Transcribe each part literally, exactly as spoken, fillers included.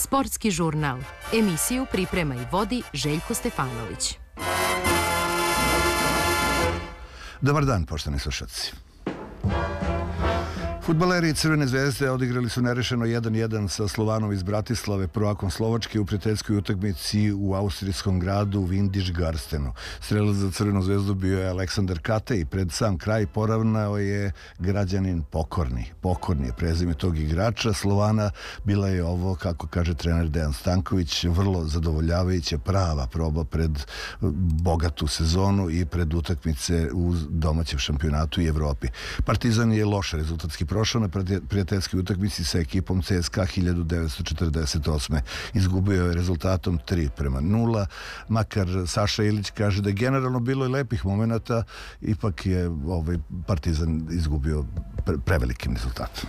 Sportski žurnal. Emisiju priprema i vodi Željko Stefanović. Dobar dan, poštovani slušalci. Fudbaleri Crvene zvezde odigrali su nerešeno jedan jedan sa Slovanom iz Bratislave, prvakom Slovačke, u prijateljskoj utakmici u austrijskom gradu Windischgarstenu. Strelac za Crvenu zvezdu bio je Aleksandar Kate i pred sam kraj poravnao je građanin Pokorni. Pokorni je prezime tog igrača. Slovana bila je ovo, kako kaže trener Dejan Stanković, vrlo zadovoljavajuća, prava proba pred bogatu sezonu i pred utakmice u domaćem šampionatu i Evropi. Partizan je loš rezultatski prošao na prijateljskoj utakmici sa ekipom C S K A hiljadu devetsto četrdeset osme. Izgubio je rezultatom tri prema nula. Makar Saša Ilić kaže da je generalno bilo i lepih momenata, ipak je ovaj Partizan izgubio pre prevelikim rezultatom.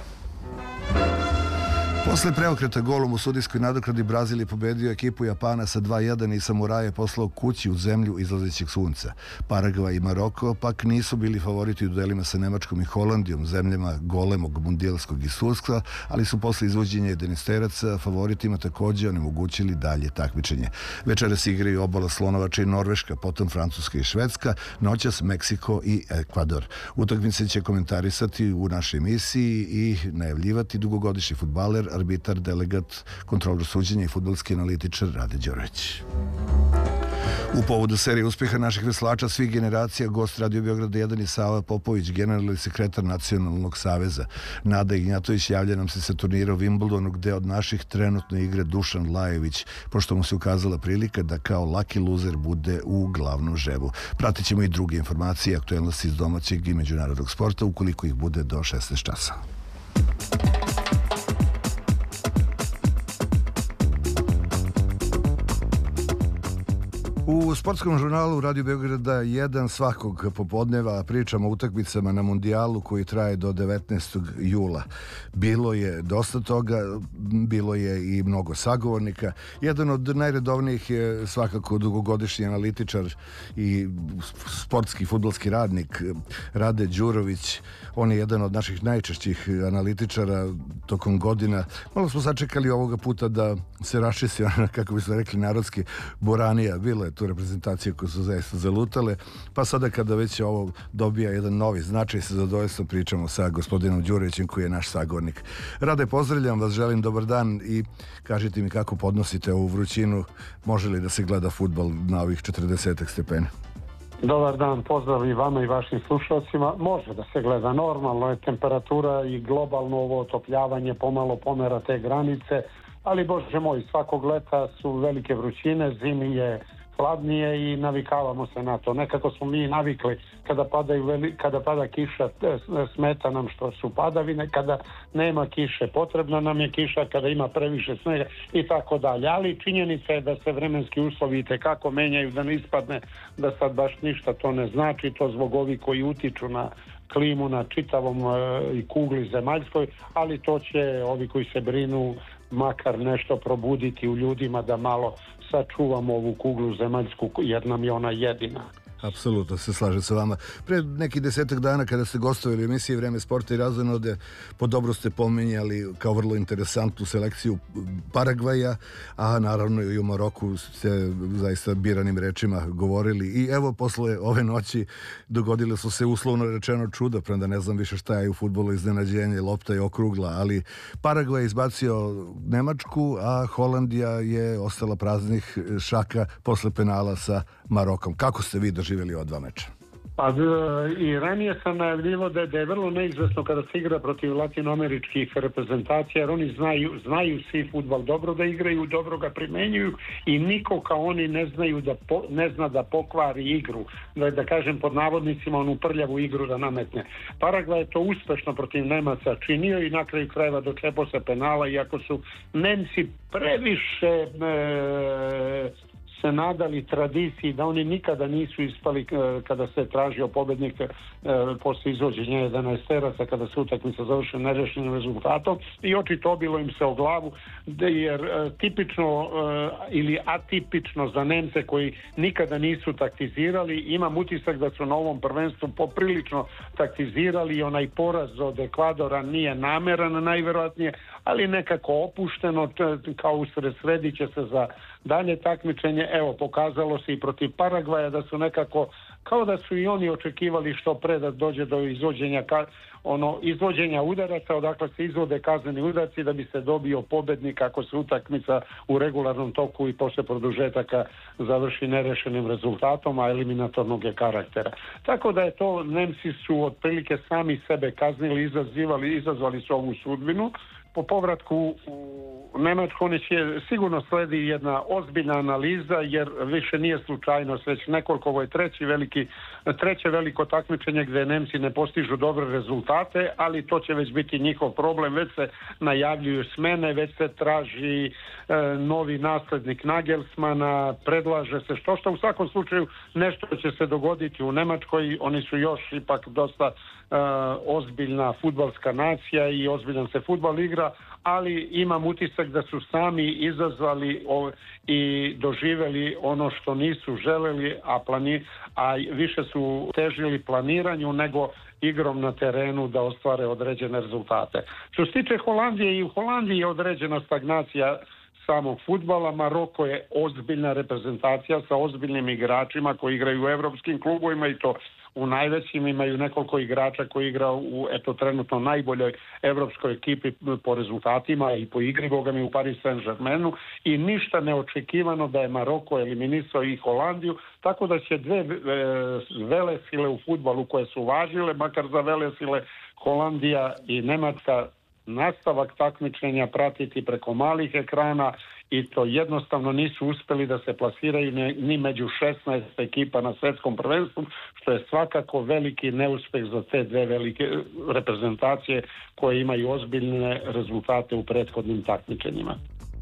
Posle preokreta golom u sudijskoj nadoknadi Brazil je pobedio ekipu Japana sa dva jedan i samuraje poslao kući u zemlju izlazećeg sunca. Paragvaj i Maroko pak nisu bili favoriti u duelima sa Nemačkom i Holandijom, zemljama golemog mundijalskog iskustva, ali su posle izvođenja jedanaesteraca favoritima takođe onemogućili dalje takmičenje. Večeras igraju obala Slonovača i Norveška, potom Francuska i Švedska, noćas Meksiko i Ekvador. Utakmice će komentarisati u našoj emisiji i najavljivati dugogodišnji fudbaler, arbitar, delegat, kontrolor suđenja i fudbalski analitičar Rade Đorović. U povodu serije uspjeha naših veslača svih generacija, gost Radio Beograda jedan je Sava Popović, generalni sekretar Nacionalnog saveza. Nada Ignjatović javlja nam se sa turnira u Wimbledonu, gde od naših trenutno igre Dušan Lajović, pošto mu se ukazala prilika da kao lucky loser bude u glavnom žebu. Pratit ćemo i druge informacije i aktuelnosti iz domaćeg i međunarodnog sporta, ukoliko ih bude do šesnaest časa. U sportskom žurnalu Radio Beograda jedan svakog popodneva pričamo o utakmicama na mundijalu koji traje do devetnaestog jula. Bilo je dosta toga, bilo je i mnogo sagovornika. Jedan od najredovnijih je svakako dugogodišnji analitičar i sportski fudbalski radnik Rade Đurović. On je jedan od naših najčešćih analitičara tokom godina. Malo smo sačekali ovoga puta da se raščisti ona, kako bi smo rekli narodski, boranija. Bilo je tu reprezentacije koje su zaista zalutale, pa sada kada već ovo dobija jedan novi značaj, sa zadovoljstvom pričamo sa gospodinom Đurovićem koji je naš sagovornik. Rade, pozdravljam vas, želim dobar dan i kažite mi kako podnosite ovu vrućinu, može li da se gleda fudbal na ovih četrdeset stepena? Dobar dan, pozdrav i vama i vašim slušalcima. Može da se gleda, normalno je temperatura i globalno ovo otopljavanje pomalo pomera te granice, ali bože moj, svakog leta su velike vrućine, zimi je hladnije i navikavamo se na to. Nekako smo mi navikli kada, padaju veli, kada pada kiša, smeta nam što su padavine, kada nema kiše potrebna nam je kiša, kada ima previše snega i tako dalje. Ali činjenica je da se vremenski uslovi itekako menjaju, da ne ispadne da sad baš ništa to ne znači, to zbog ovih koji utiču na klimu na čitavom e, i kugli zemaljskoj, ali to će ovi koji se brinu makar nešto probuditi u ljudima da malo sačuvamo ovu kuglu zemaljsku jer nam je ona jedina. Apsolutno se slažem sa vama. Pre nekih desetak dana kada ste gostovali u emisiji Vreme sporta i razonode, po dobro ste pominjali kao vrlo interesantnu selekciju Paragvaja, a naravno i u Maroku ste zaista biranim rečima govorili. I evo, posle ove noći dogodile su se uslovno rečeno čuda, premda ne znam više šta je u fudbalu iznenađenje, lopta je okrugla, ali Paragvaj je izbacio Nemačku, a Holandija je ostala praznih šaka posle penala sa Marokom. Kako ste vi doživjeli ova dva meča? Pa i ranije sam najavljivao da, da je vrlo neizvesno kada se igra protiv latinoameričkih reprezentacija, jer oni znaju, znaju svi fudbal dobro da igraju, dobro ga primenjuju i niko kao oni ne znaju da po, ne zna da pokvari igru, da, da kažem pod navodnicima onu prljavu igru da nametne. Paragvaj je to uspešno protiv Nemaca činio i na kraju krajeva dočepao se penala, iako su Nemci previše e, se nadali tradiciji da oni nikada nisu ispali kada se tražio pobednik e, posle izvođenja jedanaesteraca, kada se utakmica završi nerešenim rezultatom i očito obilo im se o glavu, jer e, tipično e, ili atipično za Nemce koji nikada nisu taktizirali, imam utisak da su na ovom prvenstvu poprilično taktizirali i onaj poraz od Ekvadora nije nameran najverovatnije, ali nekako opušteno, kao usredsredit će se za dalje takmičenje. Evo, pokazalo se i protiv Paragvaja da su nekako, kao da su i oni očekivali što pre da dođe do izvođenja ka, ono izvođenja udaraca, odakle se izvode kazneni udarci da bi se dobio pobednik ako se utakmica u regularnom toku i posle produžetaka završi nerešenim rezultatom, a eliminatornog je karaktera. Tako da je to, Nemci su otprilike sami sebe kaznili, izazivali, izazvali su ovu sudbinu. Po povratku u Nemačku oni će sigurno sledi jedna ozbiljna analiza, jer više nije slučajnost, već nekoliko, ovo je treći veliki, treće veliko takmičenje gdje Nemci ne postižu dobre rezultate, ali to će već biti njihov problem, već se najavljuju smene, već se traži e, novi naslednik Nagelsmana, predlaže se što što u svakom slučaju nešto će se dogoditi u Nemačkoj, oni su još ipak dosta e, ozbiljna fudbalska nacija i ozbiljan se fudbal igra, ali imam utisak da su sami izazvali o, i doživjeli ono što nisu želeli, a, plani, a više su težili planiranju nego igrom na terenu da ostvare određene rezultate. Što se tiče Holandije, i u Holandiji je određena stagnacija samog fudbala. Maroko je ozbiljna reprezentacija sa ozbiljnim igračima koji igraju u evropskim klubovima i to u najvećim, imaju nekoliko igrača koji igra u eto trenutno najboljoj evropskoj ekipi po rezultatima i po igri, boga mi u Paris Saint-Germainu, i ništa neočekivano da je Maroko eliminisao i Holandiju, tako da će dve e, velesile u fudbalu koje su važile, makar za velesile Holandija i Nemačka, nastavak takmičenja pratiti preko malih ekrana i to jednostavno nisu uspjeli da se plasiraju ni među šesnaest ekipa na svjetskom prvenstvu, što je svakako veliki neuspjeh za te dve velike reprezentacije koje imaju ozbiljne rezultate u prethodnim takmičenjima.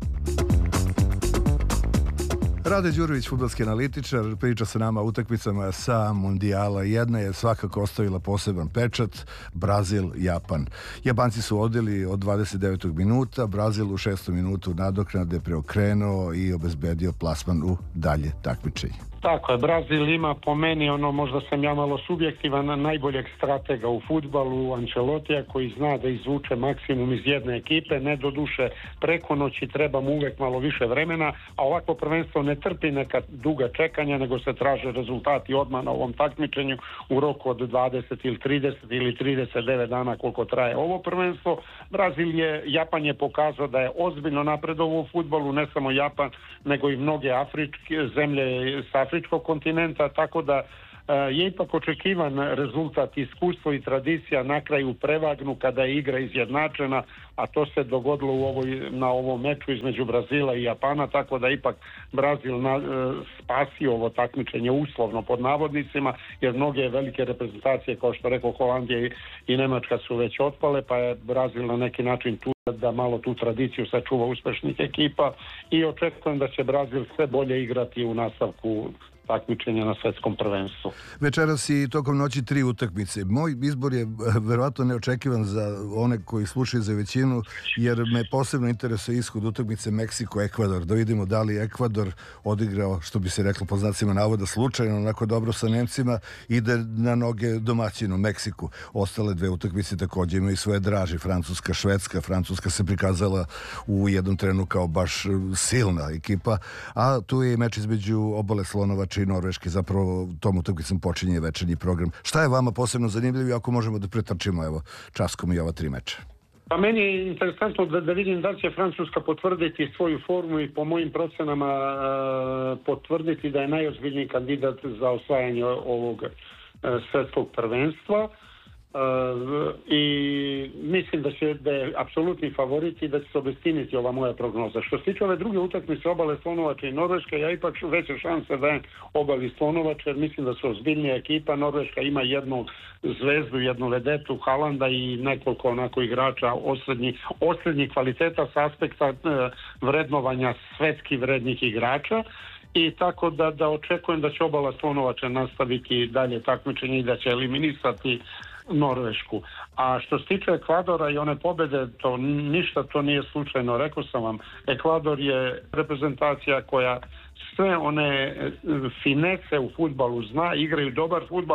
Rade Đurović, fudbalski analitičar, priča sa nama o utakmicama sa Mundijala. Jedna je svakako ostavila poseban pečat, Brazil, Japan. Japanci su odeli od dvadeset devetog minuta, Brazil u šestom minutu nadoknade preokrenuo i obezbedio plasman u dalje takmičenje. Tako je, Brazil ima po meni, ono možda sam ja malo subjektivan, najboljeg stratega u fudbalu, Ancelotija, koji zna da izvuče maksimum iz jedne ekipe, ne do duše preko noći, treba mu uvek malo više vremena, a ovako prvenstvo ne trpi neka duga čekanja, nego se traže rezultati odmah na ovom takmičenju u roku od dvadeset ili trideset ili trideset devet dana koliko traje ovo prvenstvo. Brazil je, Japan je pokazao da je ozbiljno napredovao u fudbalu, ne samo Japan, nego i mnoge afričke zemlje sa afričkog kontinenta, tako da je ipak očekivan rezultat, iskustvo i tradicija na kraju prevagnu kada je igra izjednačena, a to se dogodilo u ovoj, na ovom meču između Brazila i Japana, tako da ipak Brazil na, spasio ovo takmičenje uslovno pod navodnicima, jer mnoge velike reprezentacije, kao što rekao Holandija i Nemačka, su već otpale, pa je Brazil na neki način tu da malo tu tradiciju sačuva uspešnih ekipa i očekujem da će Brazil sve bolje igrati u nastavku takmičenja na svetskom prvenstvu. Večeras i tokom noći tri utakmice. Moj izbor je verovatno neočekivan za one koji slušaju za većinu, jer me posebno interesuje ishod utakmice Meksiko-Ekvador. Da vidimo da li Ekvador odigrao, što bi se reklo po znacima navoda, slučajno, onako dobro sa Nemcima, ide na noge domaćinu Meksiku. Ostale dve utakmice također imaju svoje draži. Francuska, Švedska. Francuska se prikazala u jednom trenu kao baš silna ekipa, a tu je i meč između Obale Slonovača i Norveške, zapravo tom utakmicom počinje večernji program. Šta je vama posebno zanimljivo, ako možemo da pretrčimo evo časkom i ova tri meča? Pa meni je interesantno da, da vidim da li će Francuska potvrditi svoju formu i po mojim procenama uh, potvrditi da je najozbiljniji kandidat za osvajanje ovog uh, svetskog prvenstva. Uh, i mislim da će da je apsolutni favorit i da će se obistiniti ova moja prognoza. Što se tiče ove druge utakmice Obale Slonovače i Norveške, ja ipak veće šanse dajem Obali Slonovače, jer mislim da su ozbiljnija ekipa. Norveška ima jednu zvezdu, jednu vedetu, Haalanda i nekoliko onako igrača osrednjih, osrednjih kvaliteta s aspekta uh, vrednovanja svetski vrednih igrača. I tako da, da očekujem da će Obala Slonovača nastaviti dalje takmičenje i da će eliminisati Norvešku. A što se tiče Ekvadora i one pobjede, to ništa to nije slučajno. Rekao sam vam, Ekvador je reprezentacija koja sve one finese u fudbalu zna, igraju dobar fudbal,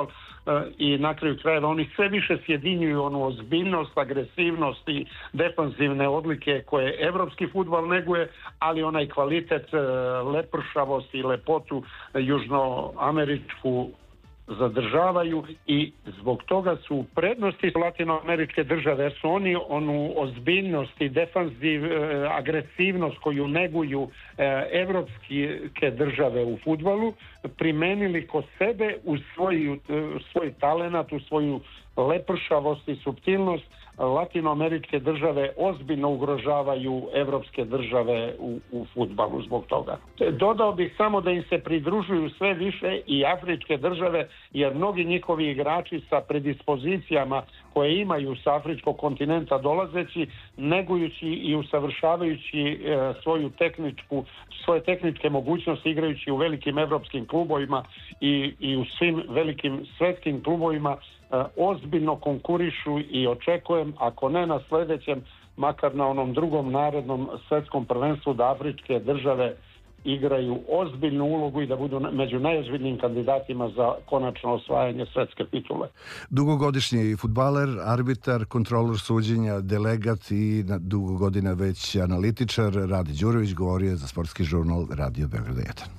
i na kraju krajeva oni sve više sjedinjuju onu ozbiljnost, agresivnost i defanzivne odlike koje evropski fudbal neguje, ali onaj kvalitet, lepršavost i lepotu južnoameričku zadržavaju i zbog toga su prednosti latinoameričke države, jer su oni onu ozbiljnost i defanziv, agresivnost koju neguju evropske države u fudbalu primenili kod sebe u svoj, svoj talenat, u svoju lepršavost i suptilnost. Latinoameričke države ozbiljno ugrožavaju evropske države u, u fudbalu zbog toga. Dodao bih samo da im se pridružuju sve više i afričke države, jer mnogi njihovi igrači sa predispozicijama koje imaju sa afričkog kontinenta dolazeći, negujući i usavršavajući e, svoju tehničku, svoje tehničke mogućnosti igrajući u velikim evropskim klubovima i, i u svim velikim svetskim klubovima, ozbiljno konkurišu i očekujem, ako ne na sljedećem, makar na onom drugom narednom svetskom prvenstvu, da afričke države igraju ozbiljnu ulogu i da budu među najozbiljnijim kandidatima za konačno osvajanje svetske titule. Dugogodišnji fudbaler, arbitar, kontrolor suđenja, delegat i na dugo godina već analitičar Rade Đurović govorio je za sportski žurnal Radio Beograd jedan.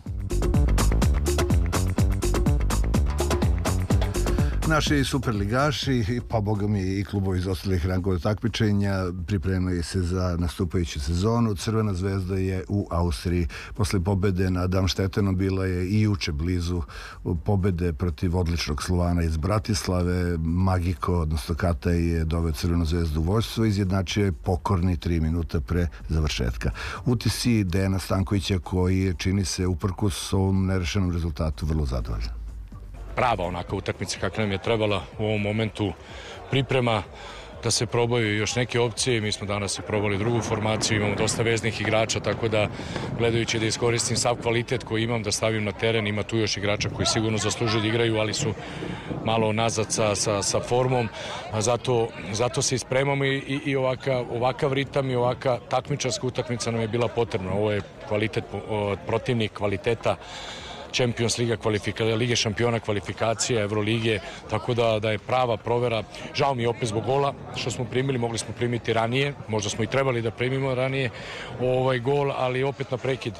Naši superligaši, pa boga mi i klubovi iz ostalih rangova takmičenja pripremaju se za nastupajuću sezonu. Crvena zvezda je u Austriji. Posle pobede nad Amstetenom bila je i juče blizu pobede protiv odličnog Slovana iz Bratislave. Magiko, odnosno Kata, je doveo Crvenu zvezdu u vođstvo i izjednačio je pokorni tri minuta pre završetka. Utisci Dejana Stankovića, koji čini se uprkos ovom nerešenom rezultatu vrlo zadovoljan. Prava onaka utakmica kakva nam je trebala u ovom momentu, priprema da se probaju još neke opcije. Mi smo danas i probali drugu formaciju, imamo dosta veznih igrača, tako da gledajući da iskoristim sav kvalitet koji imam da stavim na teren, ima tu još igrača koji sigurno zaslužuju da igraju, ali su malo nazad sa, sa, sa formom, a zato, zato se ispremamo i, i, i ovaka, ovakav ritam i ovaka takmičarska utakmica nam je bila potrebna. Ovo je kvalitet protivnik kvaliteta Champions Liga, Lige šampiona, kvalifikacija, Evrolige, tako da, da je prava provera. Žao mi je opet zbog gola što smo primili, mogli smo primiti ranije, možda smo i trebali da primimo ranije ovaj gol, ali opet na prekid.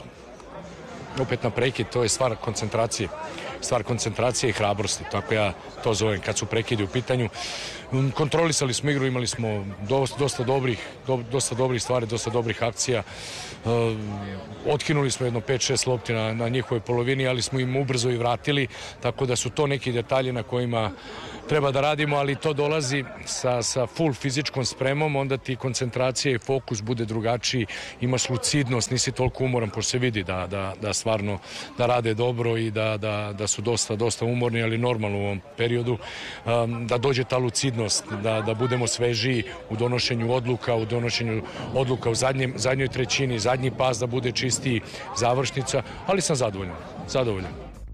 Opet na prekid, to je stvar koncentracije. Stvar koncentracije i hrabrosti, tako ja to zovem kad su prekidi u pitanju. Kontrolisali smo igru, imali smo dosta, dosta, dobrih, do, dosta dobrih stvari, dosta dobrih akcija. Uh, otkinuli smo jedno pet šest lopti na, na njihovoj polovini, ali smo im ubrzo i vratili, tako da su to neki detalji na kojima treba da radimo, ali to dolazi sa, sa full fizičkom spremom, onda ti koncentracija i fokus bude drugačiji, imaš lucidnost, nisi toliko umoran, pošto se vidi da, da, da stvarno da rade dobro i da, da, da su dosta, dosta umorni, ali normalno u ovom periodu, um, da dođe ta lucidnost, da, da budemo svežiji u donošenju odluka, u donošenju odluka u zadnjem, zadnjoj trećini, zadnji pas da bude čistiji, završnica, ali sam zadovoljan, zadovoljan.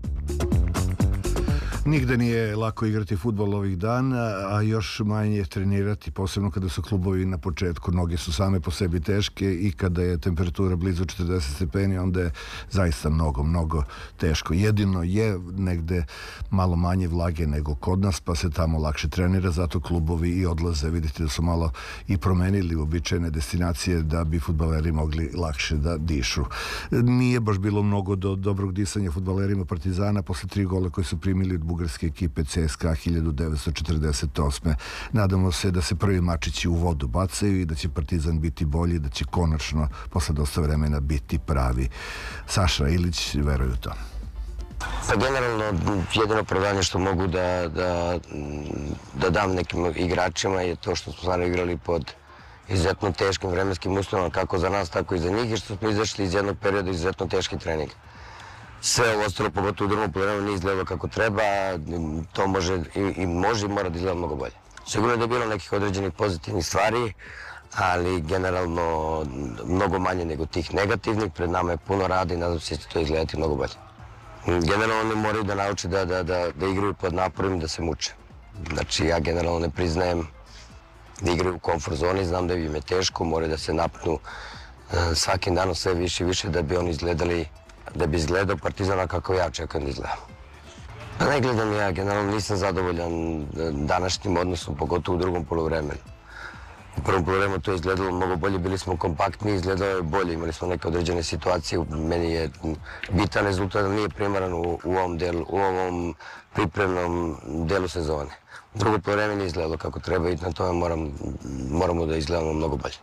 Nigde nije lako igrati fudbal ovih dana, a još manje trenirati, posebno kada su klubovi na početku. Noge su same po sebi teške i kada je temperatura blizu četrdeset stepeni, onda je zaista mnogo, mnogo teško. Jedino je negde malo manje vlage nego kod nas, pa se tamo lakše trenira, zato klubovi i odlaze. Vidite da su malo i promenili uobičajene destinacije da bi fudbaleri mogli lakše da dišu. Nije baš bilo mnogo do dobrog disanja fudbalerima Partizana posle tri gola koje su primili od bugarske ekipe C S K A hiljadu devetsto četrdeset osme. Nadamo se da se prvi mačići u vodu bacaju i da će Partizan biti bolji, da će konačno posle dosta vremena biti pravi. Saša Ilić veruje u to. Pa generalno jedino opravdanje što mogu da, da, da dam nekim igračima je to što smo stvarno igrali pod izuzetno teškim vremenskim uslovima, kako za nas, tako i za njih, i što smo izašli iz jednog perioda izuzetno teški trening. Sve ovo ostalo, pogotovo u drugom polovremenu, nije izgledalo kako treba, to može i, i može i mora da izgleda mnogo bolje. Sigurno da je bilo nekih određenih pozitivnih stvari, ali generalno mnogo manje nego tih negativnih. Pred nama je puno rada i nadam se da će to izgledati mnogo bolje. Generalno oni moraju da nauče da, da, da, da igraju pod naporom i da se muče. Znači ja generalno ne priznajem da igraju u komfort zoni, znam da im je teško, moraju da se napnu svakim danom sve više i više da bi oni izgledali, da bi izgledao Partizana kako ja očekujem da izgleda. Pa ne gledam ja, generalno nisam zadovoljan današnjim odnosom, pogotovo u drugom poluvremenu. U prvom poluvremenu to je izgledalo mnogo bolje, bili smo kompaktni, izgledalo je bolje, imali smo neke određene situacije. Meni je bitan rezultat, nije primaran u, u ovom delu, u ovom pripremnom delu sezone. Drugo poluvreme nije izgledalo kako treba i na tome moram, moramo da izgledamo mnogo bolje.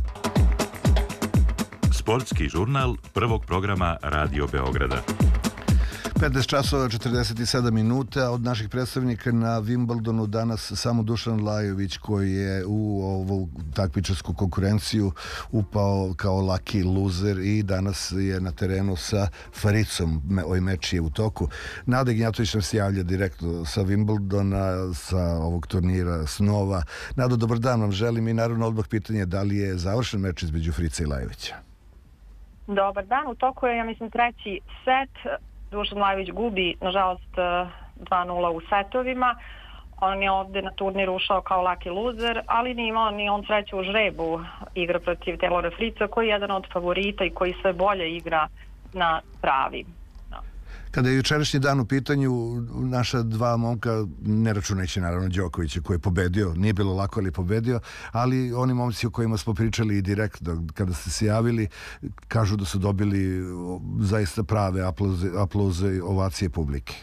Sportski žurnal prvog programa Radio Beograda. petnaest časova četrdeset sedam minuta. Od naših predstavnika na Wimbledonu danas samo Dušan Lajović, koji je u ovu takmičarsku konkurenciju upao kao lucky loser i danas je na terenu sa Faricom. Ovaj meč je u toku. Nada Gnjatović nam se javlja direktno sa Wimbledona, sa ovog turnira snova. Nado, dobar dan vam želim i naravno odmah pitanje da li je završen meč između Frica i Lajovića? Dobar dan, u toku je, ja mislim, treći set. Dušan Lajović gubi, nažalost, dva nula u setovima. On je ovde na turnir ušao kao lucky loser, ali nije imao ni on sreću u žrebu. Igra protiv Taylora Fritza, koji je jedan od favorita i koji sve bolje igra na travi. Kada je jučerašnji dan u pitanju, naša dva momka, ne računajući naravno Đokovića koji je pobedio, nije bilo lako ali je pobedio, ali oni momci o kojima smo pričali i direktno kada ste se javili, kažu da su dobili zaista prave aplauze, aplauze i ovacije publike.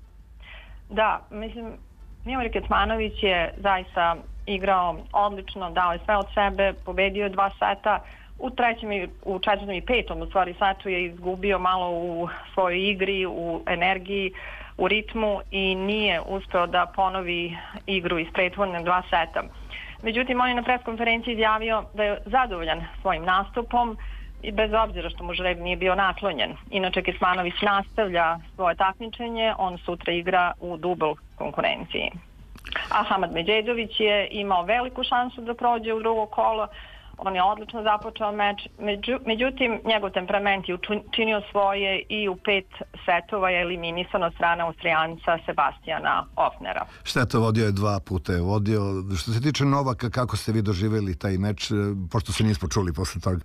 Da, mislim, Miodrag Kecmanović je zaista igrao odlično, dao je sve od sebe, pobedio je dva seta. U trećem i u četvrtom i petom u stvari setu je izgubio malo u svojoj igri, u energiji, u ritmu i nije uspeo da ponovi igru iz prethodne dva seta. Međutim, on je na preskonferenciji izjavio da je zadovoljan svojim nastupom i bez obzira što mu žreb nije bio naklonjen. Inače, Kecmanović nastavlja svoje takmičenje, on sutra igra u dubl konkurenciji. Ahmad Medjedović je imao veliku šansu da prođe u drugo kolo. On je odlično započeo meč, Među, međutim njegov temperament je učinio svoje i u pet setova je eliminisan od strane Austrijanca Sebastijana Ofnera. Šteta, vodio je dva puta je vodio. Što se tiče Novaka, kako ste vi doživjeli taj meč, pošto se nismo čuli posle toga?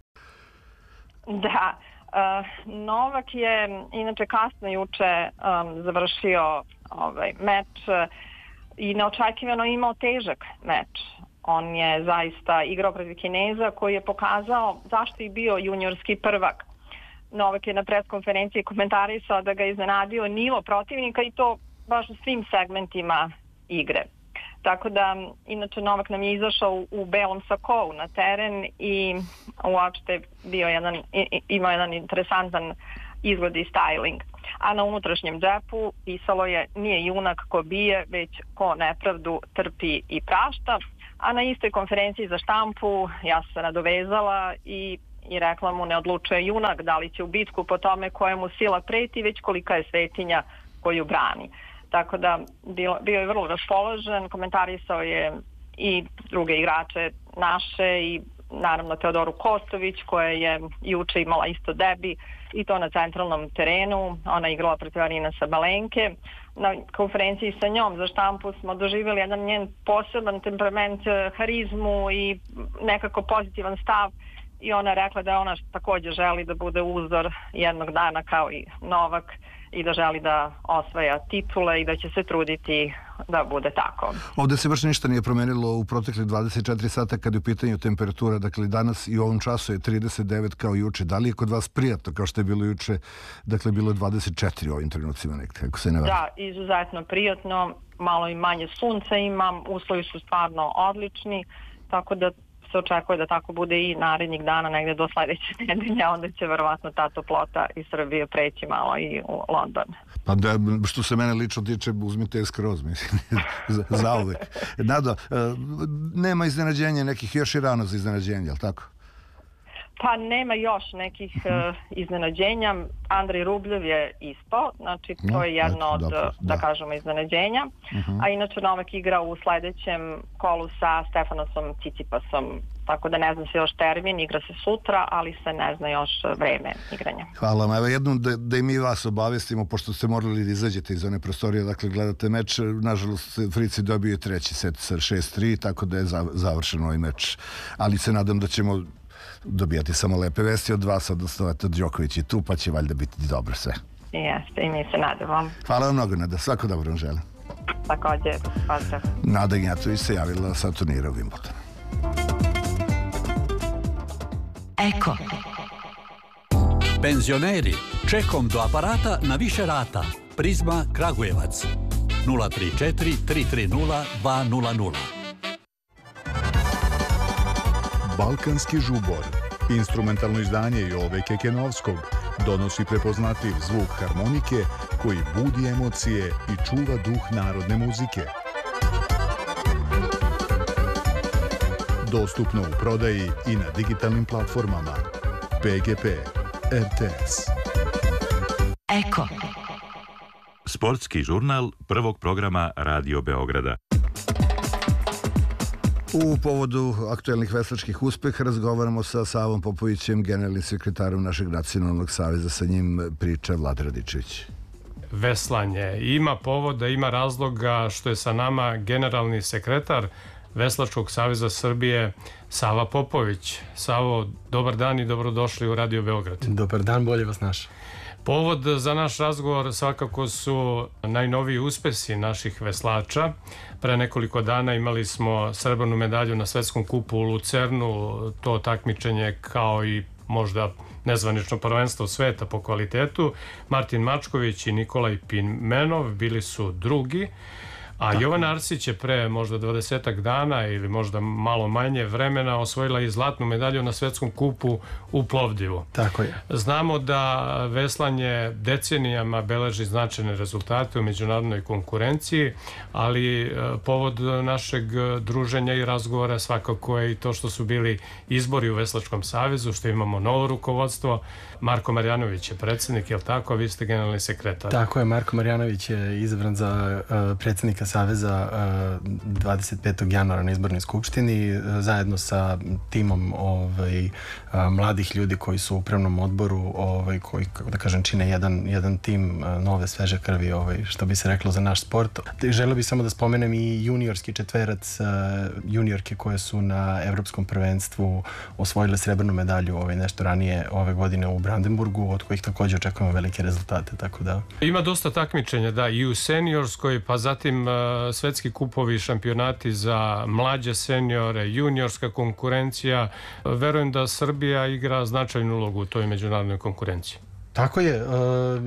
Da, uh, Novak je inače kasno juče um, završio ovaj meč uh, i neočekivano imao težak meč. On je zaista igrao protiv Kineza koji je pokazao zašto je bio juniorski prvak. Novak je na preskonferenciji komentarisao da ga je iznenadio nivo protivnika i to baš u svim segmentima igre. Tako da, inače, Novak nam je izašao u, u belom sakou na teren i uopšte bio jedan, imao jedan interesantan izgled i styling. A na unutrašnjem džepu pisalo je nije junak ko bije, već ko nepravdu trpi i prašta. A na istoj konferenciji za štampu ja sam se nadovezala i, i rekla mu ne odlučuje junak da li će u bitku po tome kojemu sila preti, već kolika je svetinja koju brani. Tako da bio, bio je vrlo raspoložen, komentarisao je i druge igrače naše i naravno Teodoru Kostović koja je juče imala isto debi i to na centralnom terenu. Ona je igrala protiv Arina Sabalenke. Na konferenciji sa njom za štampu smo doživjeli jedan njen poseban temperament, harizmu i nekako pozitivan stav i ona je rekla da ona također želi da bude uzor jednog dana kao i Novak i da želi da osvaja titule i da će se truditi da bude tako. Ovdje se baš ništa nije promenilo u proteklih dvadeset četiri sata kad je u pitanju temperatura. Dakle, danas i u ovom času je trideset devet kao juče. Da li je kod vas prijatno kao što je bilo juče? Dakle, bilo je dvadeset četiri u ovim trenucima nekako, kako se ne varam. Da, izuzetno prijatno. Malo i manje sunca imam. Uslovi su stvarno odlični. Tako da se očekuje da tako bude i narednih dana negdje do sljedeće nedelje, onda će verovatno ta toplota iz Srbije preći malo i u London. Pa da, što se mene lično tiče, uzmite je skroz, mislim, za, za uvek. Nado, nema iznenađenja nekih, još i rano za iznenađenje, je li tako? Pa nema još nekih uh, iznenađenja. Andrej Rubljev je ispao, znači to no, je jedno od, dobro, da. da kažemo, iznenađenja. Uh-huh. A inače Novak igra u sljedećem kolu sa Stefanosom Cicipasom. Tako da ne zna se još termin, igra se sutra, ali se ne zna još vreme igranja. Hvala vam. Evo jednom da, da i mi vas obavestimo, pošto ste morali da izađete iz one prostorije, dakle gledate meč. Nažalost, Frici dobio treći set sa šest tri, tako da je završen ovaj meč. Ali se nadam da ćemo dobijati samo lepe vesti od vas, odnosno eto Đoković je tu, pa će valjda biti dobro sve. Jeste, i mi se nadamo. Hvala vam mnogo, Nada. Svako dobro vam želim. Također, pozdrav. Nada Ignjatović se javila sa turnira u Wimbledonu. Eko. Penzioneri, čekom do aparata na više rata. Prizma Kragujevac. nula tri četiri tri tri nula dva nula nula. Balkanski žubor, instrumentalno izdanje Jove Kekenovskog, donosi prepoznatljiv zvuk harmonike koji budi emocije i čuva duh narodne muzike. Dostupno u prodaji i na digitalnim platformama. P G P, R T S. Eko. Sportski žurnal prvog programa Radio Beograda. U povodu aktuelnih veslačkih uspeha razgovaramo sa Savom Popovićem, generalnim sekretarom našeg nacionalnog saveza. Sa njim priča Vlada Radičević. Veslanje. Ima povoda, ima razloga što je sa nama generalni sekretar Veslačkog saveza Srbije Sava Popović. Savo, dobar dan i dobrodošli u Radio Beograd. Dobar dan, bolje vas našao. Povod za naš razgovor svakako su najnoviji uspesi naših veslača. Pre nekoliko dana imali smo srebrnu medalju na svetskom kupu u Lucernu. To takmičenje kao i možda nezvanično prvenstvo sveta po kvalitetu. Martin Mačković i Nikolaj Pimenov bili su drugi. A tako. Jovan Arsić je pre možda dvadesetak dana ili možda malo manje vremena osvojila i zlatnu medalju na svetskom kupu u Plovdivu. Tako je. Znamo da veslanje decenijama beleži značajne rezultate u međunarodnoj konkurenciji, ali povod našeg druženja i razgovora svakako je i to što su bili izbori u Veslačkom savezu, što imamo novo rukovodstvo. Marko Marjanović je predsjednik, je li tako? A vi ste generalni sekretar. Tako je, Marko Marjanović je izabran za uh, predsjednika Saveza uh, dvadeset petog januara na izbornoj skupštini, uh, zajedno sa timom ovaj, uh, mladih ljudi koji su u upravnom odboru, ovaj, koji, kako da kažem, čine jedan, jedan tim uh, nove sveže krvi, ovaj, što bi se reklo za naš sport. Želeo bih samo da spomenem i juniorski četverac, uh, juniorke koje su na evropskom prvenstvu osvojile srebrnu medalju ovaj, nešto ranije ove godine u Brandenburgu, od kojih također očekujemo velike rezultate, tako da... Ima dosta takmičenja, da, i u seniorskoj, pa zatim uh, svetski kupovi i šampionati za mlađe seniore, juniorska konkurencija. Verujem da Srbija igra značajnu ulogu u toj međunarodnoj konkurenciji. Tako je, uh,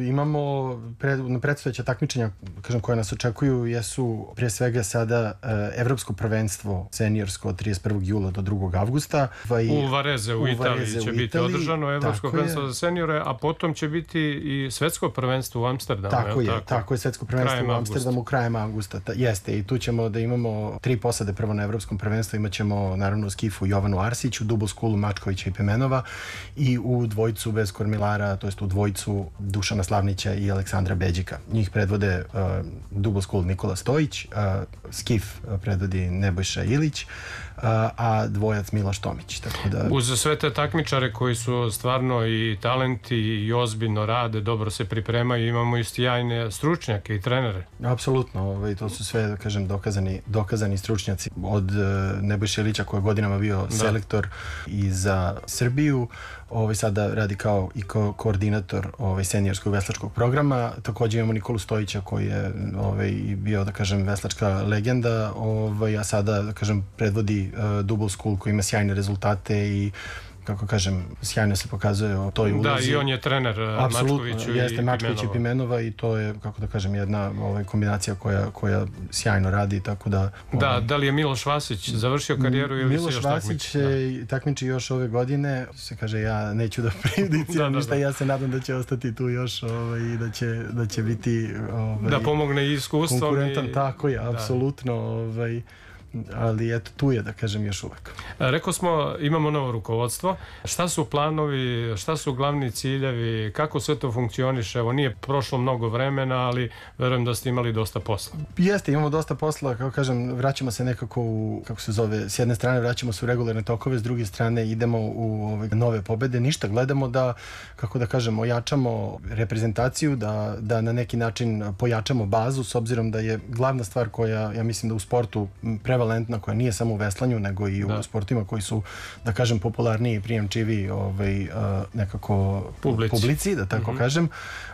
imamo pred, na predstojeća takmičenja, kažem, koje nas očekuju, jesu prije svega sada uh, evropsko prvenstvo seniorsko od trideset prvog jula do drugog avgusta. U Vareze u, u Italiji Vareze, će u biti Italiji. Održano evropsko prvenstvo za seniore, a potom će biti i svetsko prvenstvo u Amsterdamu. Tako je, tako? tako je, svetsko prvenstvo krajem u Amsterdamu krajem avgusta. Ta, jeste, i tu ćemo da imamo tri posade prvo na evropskom prvenstvu, imat ćemo naravno u skifu Jovanu Arsić, u double schoolu Mačkovića i Pimenova i u dvojcu bez kormilara, to jest u dvojcu Dušana Slavnića i Aleksandra Beđika. Njih predvode uh, double school Nikola Stojić, uh, skif uh, predvodi Nebojša Ilić, uh, a dvojac Miloš Tomić. Tako da... Uz sve te takmičare koji su stvarno i talenti i ozbiljno rade, dobro se pripremaju, imamo i sjajne stručnjake i trenere. Apsolutno, ovaj, to su sve, da kažem, dokazani, dokazani stručnjaci. Od uh, Nebojša Ilića koji je godinama bio da. selektor i za Srbiju, ovaj, sada radi kao i ko koordinator ovaj, seniorskog veslačkog programa. Također imamo Nikolu Stojića koji je ovaj, bio, da kažem, veslačka legenda, ovaj, a sada, da kažem, predvodi uh, double school koji ima sjajne rezultate i, kako kažem, sjajno se pokazuje o toj ulozi. Da, i on je trener Mačkoviću i jeste Mačković i Pimenova i to je, kako da kažem, jedna ovaj, kombinacija koja, koja sjajno radi, tako da... Da, ovaj, da li je Miloš Vasić završio karijeru ili Miloš se još Vasić takmiči? takmiči još ove godine, se kaže, ja neću da prejudiciram ništa, ja se nadam da će ostati tu još ovaj, i da će, da će biti... Ovaj, da pomogne i iskustvom. Konkurentan, i... tako je, apsolutno, ovaj, ali eto, tu je, da kažem, još uvek. Rekao smo, imamo novo rukovodstvo. Šta su planovi, šta su glavni ciljevi, kako sve to funkcioniše? Evo, nije prošlo mnogo vremena, ali verujem da ste imali dosta posla. Jeste, imamo dosta posla, kako kažem, vraćamo se nekako u, kako se zove, s jedne strane vraćamo se u regularne tokove, s druge strane idemo u ove nove pobede. Ništa, gledamo da, kako da kažem, ojačamo reprezentaciju, da, da na neki način pojačamo bazu, s obzirom da je glavna stvar koja, ja mislim da u sportu preva prevalentna, koja nije samo u veslanju, nego i u da. sportima koji su, da kažem, popularniji i prijemčivi ovaj, nekako publici, publici da tako mm-hmm. kažem,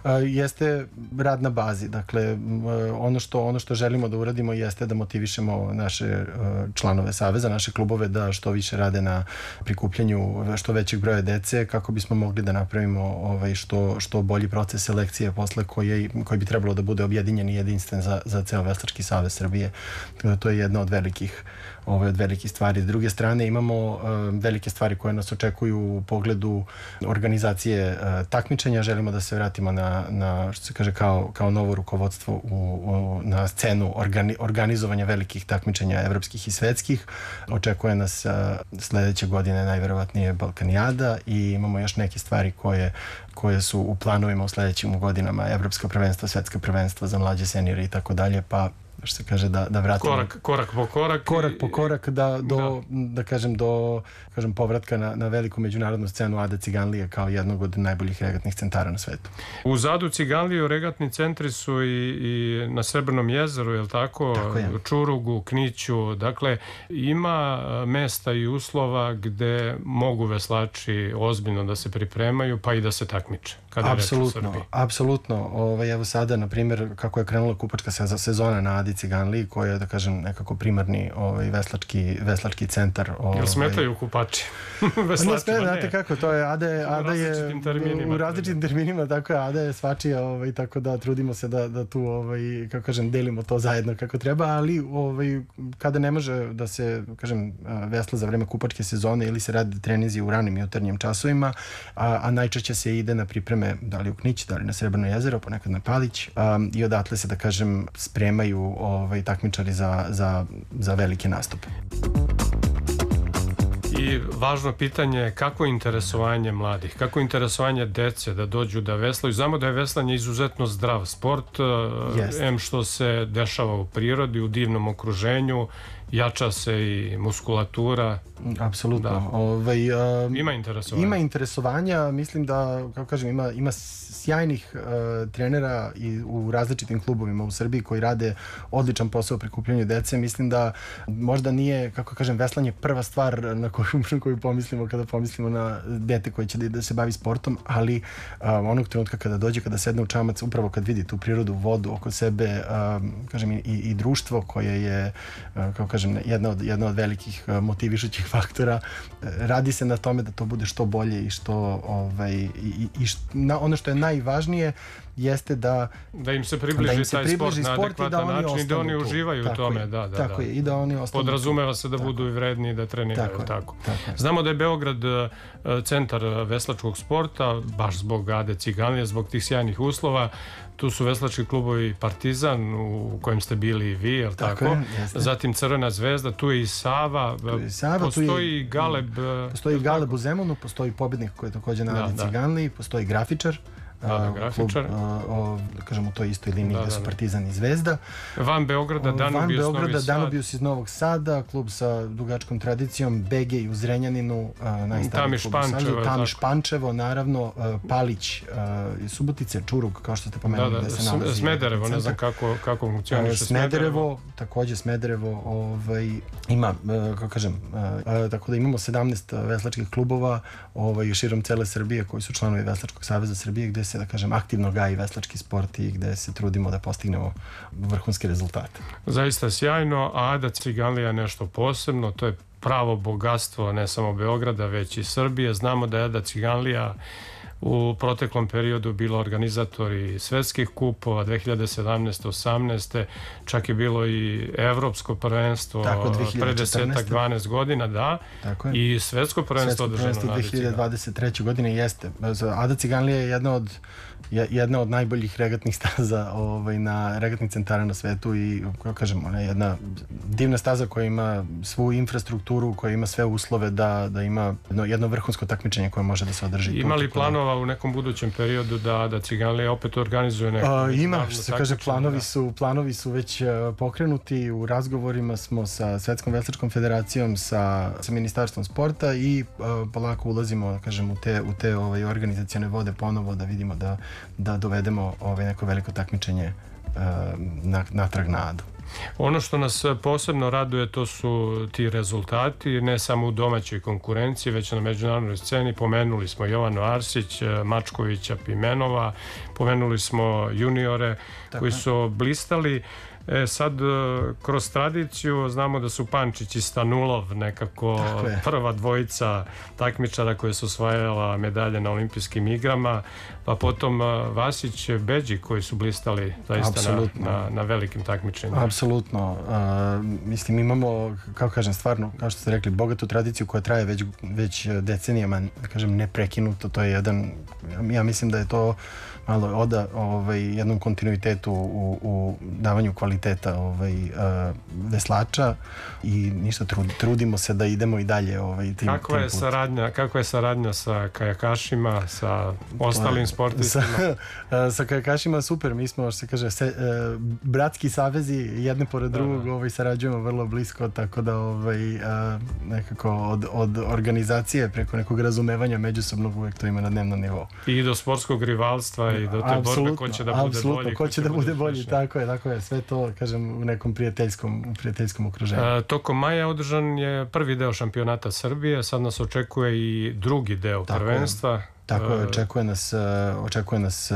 jeste rad na bazi. Dakle, ono što, ono što želimo da uradimo jeste da motivišemo naše članove saveza, naše klubove da što više rade na prikupljanju što većeg broja dece, kako bismo mogli da napravimo ovaj, što, što bolji proces selekcije posle koji, koji bi trebalo da bude objedinjen i jedinstven za, za ceo Veslački savez Srbije. To je jedna od velikih, ove, od velikih stvari. S druge strane imamo uh, velike stvari koje nas očekuju u pogledu organizacije uh, takmičenja. Želimo da se vratimo na, na što se kaže, kao, kao novo rukovodstvo u, u, na scenu organi, organizovanja velikih takmičenja evropskih i svetskih. Očekuje nas uh, sledeće godine najverovatnije Balkanijada i imamo još neke stvari koje koje su u planovima u sledećim godinama, evropska prvenstva, svetska prvenstva za mlađe seniore i tako dalje, pa što se kaže da da vratimo korak korak po korak korak po korak da do da, da kažem do kažem povratka na na veliku međunarodnu scenu A D A Ciganlije kao jednog od najboljih regatnih centara na svetu. U Zadu Ciganliju regatni centri su i, i na Srebrnom jezeru, je l' tako? Tako je. U Čurugu, Kniću, dakle ima mesta i uslova gde mogu veslači ozbiljno da se pripremaju pa i da se takmiče. Apsolutno, apsolutno. Ovaj, evo sada, na primjer, kako je krenula kupačka sezona na A D A Ciganliji, koja je, da kažem, nekako primarni ovaj, veslački, veslački centar. Ovaj, Jel smetaju kupači? Ne smeta, znate kako, to je A D A, A D A je u različitim terminima, tako je, A D A je svačija, ovaj, tako da trudimo se da, da tu, ovaj, kako kažem, delimo to zajedno kako treba, ali ovaj, kada ne može da se, kažem, vesla za vreme kupačke sezone ili se radi treninzi u ranim jutarnjim časovima, a, a najčešće se ide na pripreme da li u Knić, da li na Srebrno jezero, ponekad na Palić, um, i odatle se, da kažem, spremaju ovaj, takmičari za, za, za velike nastupe. I važno pitanje je kako je interesovanje mladih, kako je interesovanje dece da dođu da veslaju. Znamo da je veslanje izuzetno zdrav sport, yes. em što se dešava u prirodi, u divnom okruženju, jača se i muskulatura. Apsolutno. Da. Ovaj, um, ima interesovanja. Ima interesovanja, mislim da, kako kažem, ima, ima sjajnih uh, trenera i u različitim klubovima u Srbiji koji rade odličan posao u prikupljanju dece. Mislim da možda nije, kako kažem, veslanje prva stvar na koju, na koju pomislimo kada pomislimo na dete koje će da, da se bavi sportom, ali uh, onog trenutka kada dođe, kada sedne u čamac, upravo kad vidi tu prirodu, vodu oko sebe, um, kažem, i, i društvo koje je, uh, kako kažem, jedna od, jedna od velikih uh, motivišućih faktora, radi se na tome da to bude što bolje i što ovaj, i, i što, na, ono što je najvažnije jeste da da im se približi, im se taj približi sport na adekvatan način i da oni uživaju u tome. Je, da, da, tako da. je, i da oni ostanu. Podrazumeva se da tako budu i vredni i da treniraju. Tako, tako. tako. Znamo da je Beograd centar veslačkog sporta, baš zbog A D A Ciganlije, zbog tih sjajnih uslova. Tu su veslački klubovi Partizan, u kojem ste bili i vi, je li tako? tako? Je, Zatim Crvena zvezda, tu je i Sava, tu je Sava postoji tu je, i Galeb. Postoji Galeb u Zemunu, postoji pobednik koji je također na A D A Ciganliji, postoji grafičar. Da, da, grafičar. Klub, o, kažem, u toj istoj liniji da, da, da su Partizan i Zvezda. Van Beograda Danubius, Van Beograda, Novi Sad. Danubius iz Novog Sada, klub sa dugačkom tradicijom, B G u Zrenjaninu, najstariji klub u Sadu, Tamiš Pančevo, naravno, Palić iz Subotice, Čurug, kao što ste pomenuli, da, da, da se nalazi. Smederevo, ne znam kako, kako funkcioniše Smederevo. Smederevo, također Smederevo ovaj, ima, kako kažem, tako da imamo sedamnaest veslačkih klubova ovaj, širom cele Srbije koji su članovi Veslačkog saveza Srbije, gde se, da kažem, aktivno gaji veslački sport i gde se trudimo da postignemo vrhunske rezultate. Zaista sjajno, a A D A Ciganlija nešto posebno, to je pravo bogatstvo ne samo Beograda, već i Srbije. Znamo da je A D A Ciganlija u proteklom periodu bilo organizatori svetskih kupova, dve hiljade sedamnaeste osamnaeste čak je bilo i evropsko prvenstvo pre desetak dvanaest godina, da, i svetsko prvenstvo održano na A D A dve hiljade dvadeset treće godine jeste. A D A Ciganlija je jedna od jedna od najboljih regatnih staza ovaj, na regatnih centara na svetu i, kako kažem, ona je jedna divna staza koja ima svu infrastrukturu, koja ima sve uslove da, da ima jedno, jedno vrhunsko takmičenje koje može da se održi. Ima li planova u nekom budućem periodu da, da Ciganlija opet organizuje neko? A, ima, što se kaže, planovi su, planovi su već pokrenuti, u razgovorima smo sa Svetskom veslačkom federacijom, sa, sa Ministarstvom sporta i a, polako ulazimo, da kažem, u te, u te ovaj, organizacione vode ponovo da vidimo da da dovedemo ovaj neko veliko takmičenje uh, natrag na A D A. Ono što nas posebno raduje to su ti rezultati, ne samo u domaćoj konkurenciji, već na međunarodnoj sceni. Pomenuli smo Jovanu Arsić, Mačkovića, Pimenova, pomenuli smo juniore Tako. koji su blistali. E, sad, kroz tradiciju znamo da su Pančić i Stanulov nekako prva dvojica takmičara koje su osvajala medalje na olimpijskim igrama, pa potom Vasić, Beđi koji su blistali zaista na, na, na velikim takmičenjima. Apsolutno. Uh, mislim, imamo, kako kažem, stvarno, kao što ste rekli, bogatu tradiciju koja traje već, već decenijama, kažem, neprekinuto. To je jedan, ja mislim da je to malo oda ovaj, jednom kontinuitetu u, u davanju kvaliteta ovaj, uh, veslača i ništa, trud, trudimo se da idemo i dalje ovaj, tim, kako je tim saradnja, kako je saradnja sa kajakašima, sa ostalim sportistima? Sa, sa kajakašima super, mi smo, što se kaže, se, uh, bratski savezi, jedne pored da, drugog, ovaj, sarađujemo vrlo blisko, tako da ovaj, uh, nekako od, od organizacije preko nekog razumevanja međusobnog uvek to ima na dnevnom nivou. I do sportskog rivalstva i do te borbe ko će da bude bolji. Ko će da bude bolji, tako je, tako je. Sve to, kažem, u nekom prijateljskom, u prijateljskom okruženju. A, tokom maja održan je prvi deo šampionata Srbije, sad nas očekuje i drugi deo tako prvenstva. Je. Tako je, očekuje nas, očekuje nas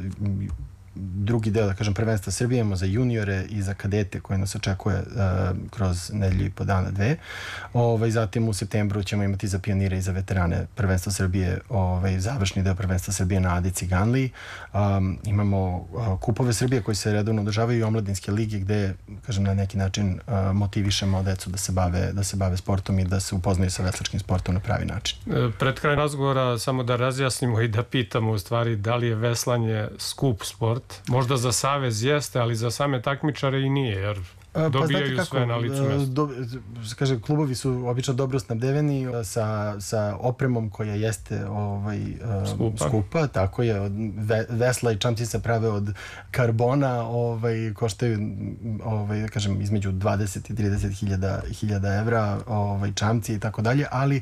drugi deo, da kažem, prvenstva Srbije, imamo za juniore i za kadete koje nas očekuje uh, kroz nedelju i po dana, dve. Ovaj, zatim u septembru ćemo imati za pionire i za veterane prvenstva Srbije, ovaj, završni deo prvenstva Srbije na Adi Ciganliji. Um, imamo uh, kupove Srbije koji se redovno održavaju i omladinske lige gde, kažem, na neki način uh, motivišemo decu da se bave, da se bave sportom i da se upoznaju sa veslačkim sportom na pravi način. Pred kraj razgovora samo da razjasnimo i da pitamo u stvari da li je veslanje skup sport. Možda za savez jeste, ali za same takmičare i nije, jer dobijaju pa, sve na licu mesta. Do, kaže, klubovi su obično dobro snabdeveni sa, sa opremom koja jeste ovaj, skupa. skupa, tako je, od vesla i čamci se prave od karbona, ovaj, koštaju ovaj, da kažem, između dvadeset i trideset hiljada evra, ovaj, čamci i tako dalje, ali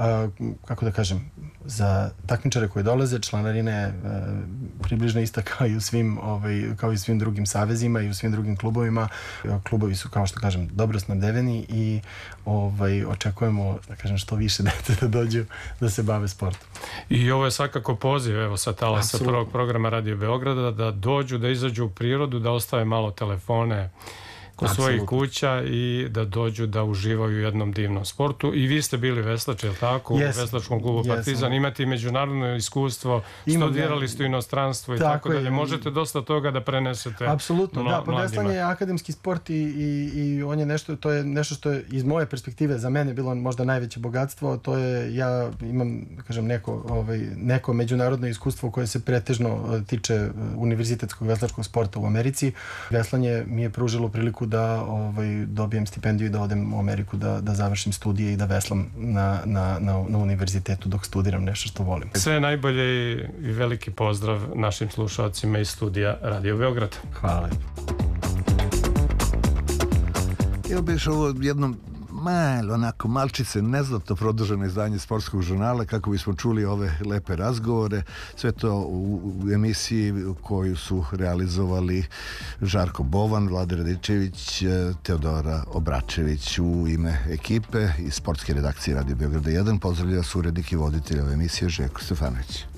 kako da kažem, za takmičare koji dolaze, članarina je približno ista kao i u svim, ovaj, kao i u svim drugim savezima i u svim drugim klubovima. Klubovi su, kao što kažem, dobro snabdeveni i ovaj, očekujemo, da kažem, što više dete da dođu da se bave sportom. I ovo je svakako poziv, evo, sa talasa prvog programa Radio Beograda, da dođu, da izađu u prirodu, da ostave malo telefone kod svojih kuća i da dođu da uživaju u jednom divnom sportu. I vi ste bili veslač, je li tako? Yes. U veslačkom klubu yes. Partizan. Imate i međunarodno iskustvo, Imam, studirali ste u inostranstvu i tako, tako dalje. Možete dosta toga da prenesete. Apsolutno, mla, da. Pa veslanje je akademski sport i, i, i on je nešto, to je nešto što je iz moje perspektive za mene bilo možda najveće bogatstvo. To je, ja imam, kažem, neko, ovaj, neko međunarodno iskustvo koje se pretežno tiče univerzitetskog veslačkog sporta u Americi. Veslanje mi je pružilo priliku da ovaj, dobijem stipendiju i da odem u Ameriku da, da završim studije i da veslam na, na, na, na univerzitetu dok studiram nešto što volim. Sve najbolje i veliki pozdrav našim slušalcima iz studija Radio Beograd. Hvala. Evo biš ovo jednom malo, onako, malčice, neznatno produženo izdanje sportskog žurnala kako bismo čuli ove lepe razgovore. Sve to u, u emisiji koju su realizovali Žarko Bovan, Vlada Radičević, Teodora Obračević u ime ekipe iz sportske redakcije Radio Beograda jedan. Pozdravlja vas urednik i voditelj ove emisije Željko Stefanović.